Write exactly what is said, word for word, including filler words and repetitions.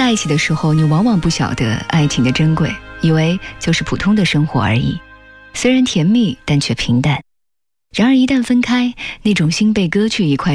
在一起的时候，你往往不晓得爱情的珍贵，以为就是普通的生活而已，虽然甜蜜，但却平淡。然而一旦分开，那种心被割去一块